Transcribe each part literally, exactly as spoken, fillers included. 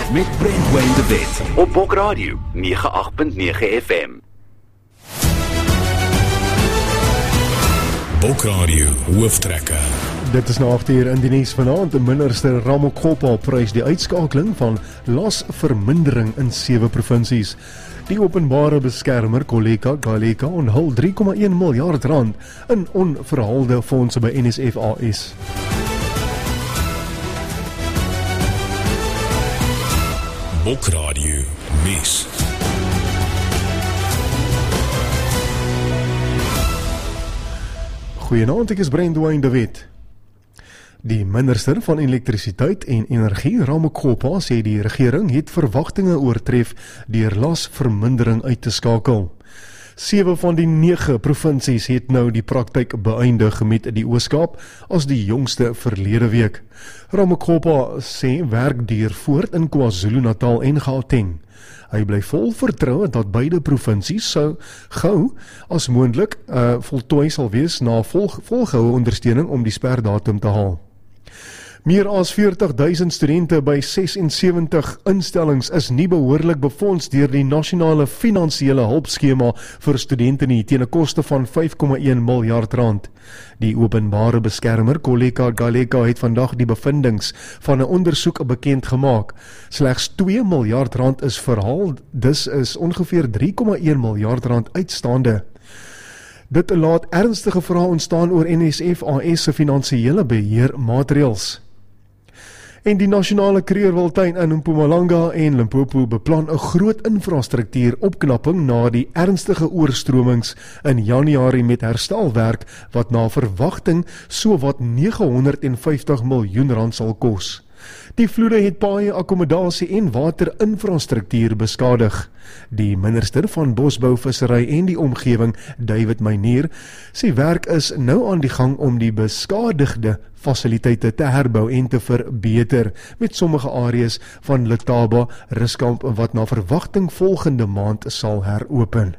met Brandwyn de Wet op Bok Radio nege agt punt nege F M. Bok Radio hooftrekker. Dit is nou agt uur in die nuus vanaand. Minister Ramokgopa prys die uitskakeling van lasvermindering in sewe provinsies. Die openbare beskermer Koleka Galeka onthul drie komma een miljard rand in onverhaalde fondse by N S F A S. Bok Radio nuus. Goeienaand, ek is Brandwyn de Wet. Die minister van elektrisiteit en energie, Ramokgopa, sê die regering het verwagtinge oortref deur lasvermindering uit te skakel. Sewe van die nege provinsies het nou die praktyk beëindig met die Oos-Kaap as die jongste verlede week. Ramokgopa sê werk duur voort in KwaZulu-Natal en Gauteng. Hy bly vol vertroue dat beide provinsies sou gou as moontlik uh, voltooi sal wees na volg, volgehoue ondersteuning om die sperdatum te haal. Meer as veertig duisend studente by ses en sewentig instellings is nie behoorlik befonds deur die nasionale finansiële hulpskema vir studente nie teen 'n koste van vyf komma een miljard rand. Die openbare beskermer Koleka Galeka het vandag die bevindings van 'n ondersoek bekend gemaak. Slegs twee miljard rand is verhaal, dus is ongeveer drie komma een miljard rand uitstaande. Dit laat ernstige vrae ontstaan oor N S F A S se finansiële beheer maatreëls. En die nasionale kreurwiltuin in Mpumalanga en Limpopo beplan 'n groot infrastruktuuropknapping na die ernstige oorstromings in Januarie met herstelwerk wat na verwagting sowat nege honderd vyftig miljoen rand sal kos. Die vloede het paaie, akkommodasie en waterinfrastruktuur beskadig. Die minister van Bosbou, Vissery en die omgewing, David Meinier, sê werk is nou aan die gang om die beskadigde fasiliteite te herbou en te verbeter, met sommige areas van Letaba, Ruskamp wat na verwagting volgende maand sal heropen.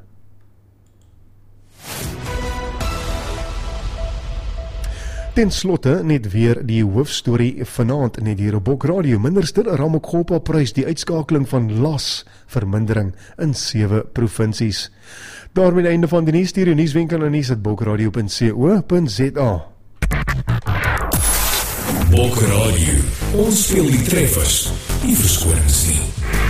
Ten slotte net weer die hoofstorie vanaand net hier op Bok Radio. Minister Ramokgopa prys die uitskakeling van lasvermindering in sewe provinsies. Daarmee einde van die nuus. Stuur jou nuuswenkel na nuus at bokradio punt co punt za. Bok Radio, ons speel die treffers, nie verskonings nie.